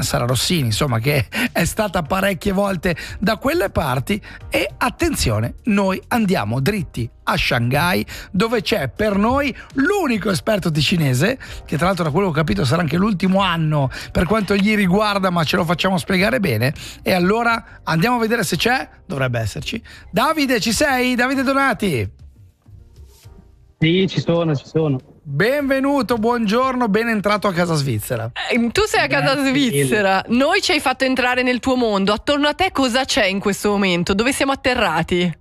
Sara Rossini, insomma, che è stata parecchie volte da quelle parti. E attenzione, noi andiamo dritti a Shanghai, dove c'è per noi l'unico esperto ticinese, che tra l'altro da quello che ho capito sarà anche l'ultimo anno per quanto gli riguarda, ma ce lo facciamo spiegare bene. E allora andiamo a vedere se c'è, dovrebbe esserci. Davide, ci sei? Davide Donati? Sì, ci sono. Benvenuto, buongiorno, ben entrato a casa svizzera. Tu sei a casa svizzera, noi ci hai fatto entrare nel tuo mondo. Attorno a te cosa c'è in questo momento? Dove siamo atterrati?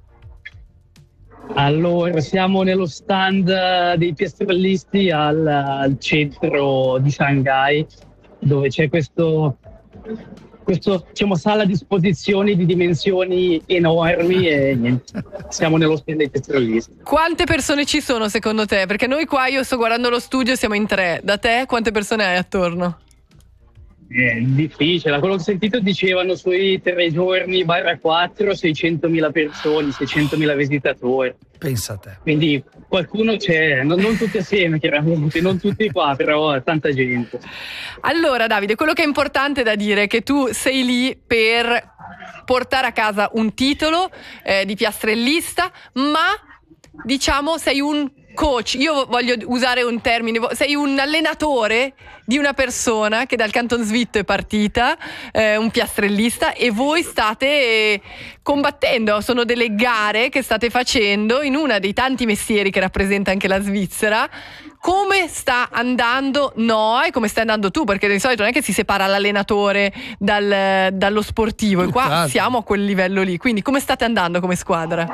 Allora, siamo nello stand dei piastrellisti al centro di Shanghai, dove c'è questo diciamo, sala di esposizioni di dimensioni enormi e niente, siamo nello stand dei piastrellisti. Quante persone ci sono secondo te? Perché noi qua, io sto guardando lo studio, siamo in 3. Da te quante persone hai attorno? È difficile, da quello che ho sentito dicevano sui 3 giorni / 4 600.000 persone, 600.000 visitatori. Pensa a te. Quindi qualcuno c'è, non tutti assieme chiaramente, non tutti qua, però tanta gente. Allora Davide, quello che è importante da dire è che tu sei lì per portare a casa un titolo di piastrellista, ma diciamo sei un coach, io voglio usare un termine, sei un allenatore di una persona che dal Canton Svitto è partita, un piastrellista, e voi state combattendo, sono delle gare che state facendo in una dei tanti mestieri che rappresenta anche la Svizzera. Come sta andando Noah e come stai andando tu? Perché di solito non è che si separa l'allenatore dallo sportivo, e qua siamo a quel livello lì, quindi come state andando come squadra?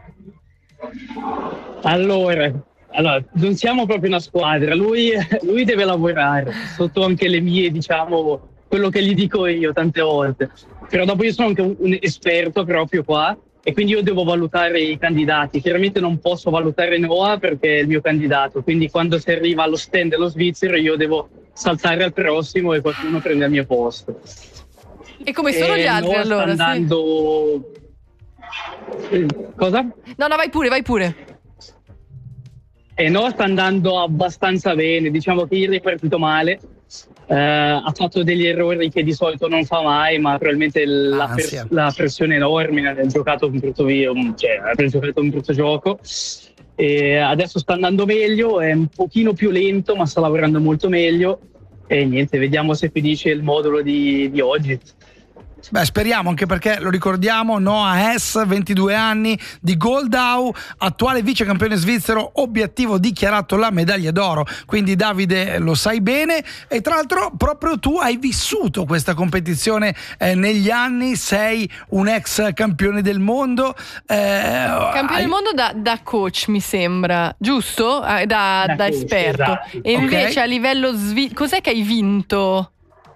Allora, non siamo proprio una squadra, lui deve lavorare sotto anche le mie, diciamo, quello che gli dico io tante volte, però dopo io sono anche un esperto proprio qua e quindi io devo valutare i candidati. Chiaramente non posso valutare Noah perché è il mio candidato, quindi quando si arriva allo stand dello svizzero io devo saltare al prossimo e qualcuno prende il mio posto. E come sono gli altri Noah allora? sta andando... Cosa? No, vai pure. E Noah sta andando abbastanza bene, diciamo che ieri è partito male, ha fatto degli errori che di solito non fa mai, ma probabilmente la pressione enorme, ha giocato un brutto gioco, e adesso sta andando meglio, è un pochino più lento ma sta lavorando molto meglio e niente, vediamo se finisce il modulo di oggi. Beh, speriamo, anche perché lo ricordiamo, Noah Hess, 22 anni, di Goldau, attuale vice campione svizzero, obiettivo dichiarato la medaglia d'oro, quindi Davide lo sai bene. E tra l'altro proprio tu hai vissuto questa competizione negli anni, sei un ex campione del mondo, campione del mondo da coach, mi sembra, giusto? Da coach, esperto, esatto. E invece a livello cos'è che hai vinto?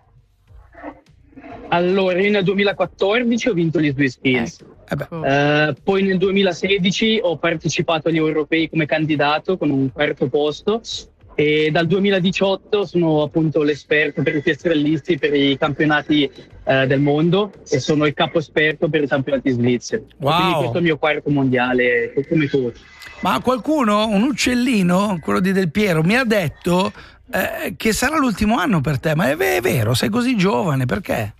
Allora, io nel 2014 ho vinto gli Swiss Skills, poi nel 2016 ho partecipato agli europei come candidato con un 4° posto e dal 2018 sono appunto l'esperto per i piastrellisti per i campionati del mondo e sono il capo esperto per i campionati svizzeri. Wow. Quindi questo è il mio 4° mondiale come coach. Ma qualcuno, un uccellino, quello di Del Piero, mi ha detto che sarà l'ultimo anno per te, ma è vero, sei così giovane, perché?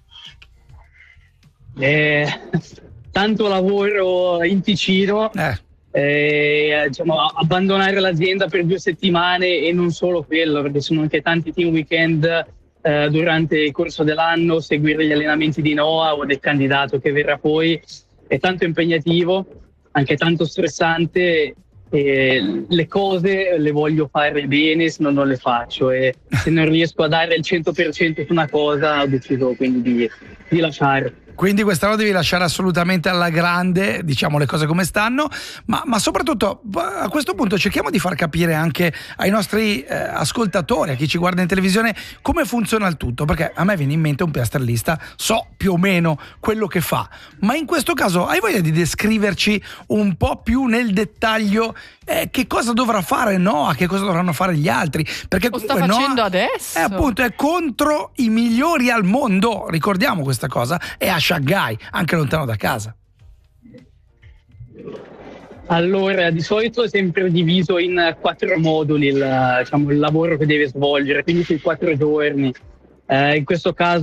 Tanto lavoro in Ticino, diciamo, abbandonare l'azienda per 2 settimane e non solo quello, perché sono anche tanti team weekend durante il corso dell'anno, seguire gli allenamenti di Noah o del candidato che verrà poi, è tanto impegnativo, anche tanto stressante. Le cose le voglio fare bene, se no non le faccio, e se non riesco a dare il 100% su una cosa ho deciso quindi di lasciare. Quindi quest'anno devi lasciare assolutamente alla grande, diciamo le cose come stanno, ma soprattutto a questo punto cerchiamo di far capire anche ai nostri ascoltatori, a chi ci guarda in televisione, come funziona il tutto, perché a me viene in mente un piastrellista, so più o meno quello che fa, ma in questo caso hai voglia di descriverci un po' più nel dettaglio che cosa dovrà fare Noah, che cosa dovranno fare gli altri, perché lo sta facendo Noah adesso appunto è contro i migliori al mondo, ricordiamo questa cosa, è a Shanghai, anche lontano da casa. Allora, di solito è sempre diviso in 4 moduli il lavoro che deve svolgere, quindi sui 4 giorni. In questo caso